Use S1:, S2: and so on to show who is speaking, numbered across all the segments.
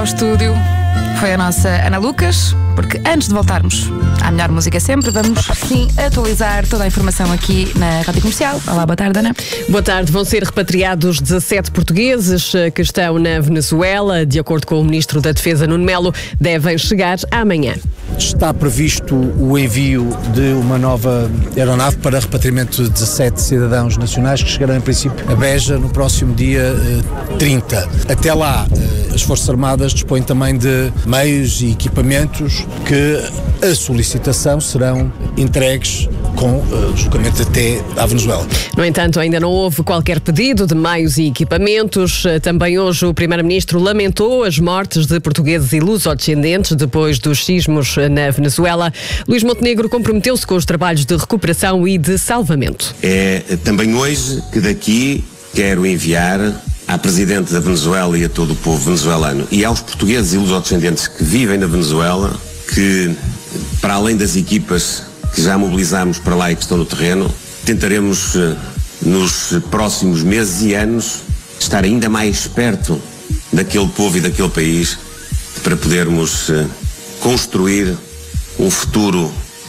S1: estúdio foi a nossa Ana Lucas, porque antes de voltarmos à melhor música sempre, vamos sim atualizar toda a informação aqui na Rádio Comercial. Olá, boa tarde, Ana.
S2: Boa tarde. Vão ser repatriados 17 portugueses que estão na Venezuela. De acordo com o Ministro da Defesa, Nuno Melo, devem chegar amanhã.
S3: Está previsto o envio de uma nova aeronave para repatriamento de 17 cidadãos nacionais que chegarão em princípio a Beja no próximo dia 30. Até lá, as Forças Armadas dispõem também de meios e equipamentos que a solicitação serão entregues com deslocamento até à Venezuela.
S2: No entanto, ainda não houve qualquer pedido de meios e equipamentos. Também hoje o Primeiro-Ministro lamentou as mortes de portugueses e lusodescendentes depois dos sismos na Venezuela. Luís Montenegro comprometeu-se com os trabalhos de recuperação e de salvamento.
S4: É também hoje que daqui quero enviar à Presidente da Venezuela e a todo o povo venezuelano e aos portugueses e lusodescendentes que vivem na Venezuela que, para além das equipas que já mobilizámos para lá e que estão no terreno, tentaremos nos próximos meses e anos estar ainda mais perto daquele povo e daquele país para podermos construir um futuro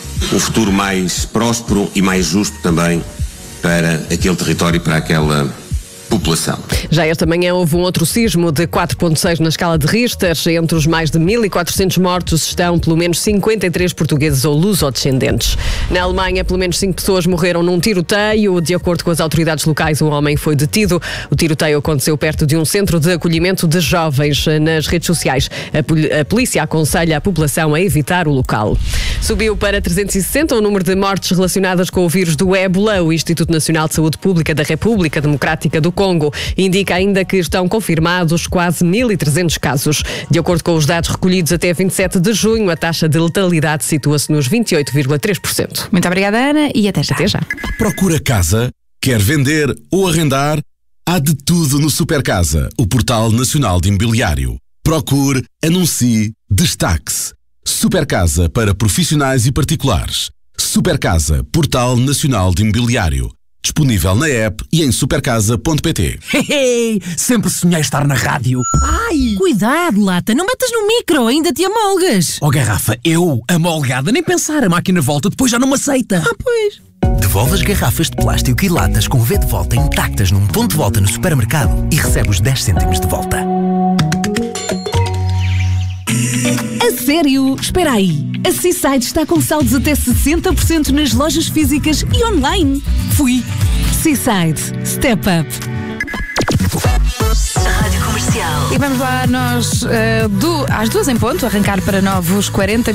S4: mais próspero e mais justo também para aquele território e para aquela população.
S2: Já esta manhã houve um outro sismo de 4.6 na escala de Richter. Entre os mais de 1.400 mortos estão pelo menos 53 portugueses ou lusodescendentes. Na Alemanha, pelo menos 5 pessoas morreram num tiroteio. De acordo com as autoridades locais, um homem foi detido. O tiroteio aconteceu perto de um centro de acolhimento de jovens. Nas redes sociais, a polícia aconselha a população a evitar o local. Subiu para 360 o número de mortes relacionadas com o vírus do ébola. O Instituto Nacional de Saúde Pública da República Democrática do Congo indica ainda que estão confirmados quase 1.300 casos. De acordo com os dados recolhidos até 27 de junho, a taxa de letalidade situa-se nos 28,3%.
S1: Muito obrigada, Ana, e até já.
S2: Até já.
S5: Procura casa? Quer vender ou arrendar? Há de tudo no Supercasa, o portal nacional de imobiliário. Procure, anuncie, destaque-se. Supercasa para profissionais e particulares. Supercasa, portal nacional de imobiliário. Disponível na app e em supercasa.pt.
S6: Sempre sonhei estar na rádio.
S7: Ai! Cuidado, Lata, não metas no micro, ainda te amolgas.
S6: Oh, garrafa, eu, amolgada, nem pensar, a máquina volta, depois já não me aceita.
S7: Ah, pois.
S8: Devolve as garrafas de plástico e latas com o V de volta intactas num ponto de volta no supermercado e recebe os 10 cêntimos de volta.
S7: A sério? Espera aí. A Seaside está com saldos até 60% nas lojas físicas e online. Fui. Seaside. Step Up.
S9: Rádio Comercial.
S1: E vamos lá, nós às 2 em ponto, arrancar para novos 40